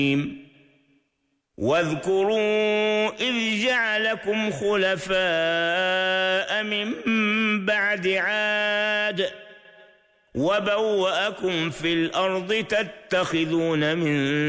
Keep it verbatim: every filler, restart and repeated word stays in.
واذكروا إذ جعلكم خلفاء من بعد عاد وبوأكم في الأرض تتخذون من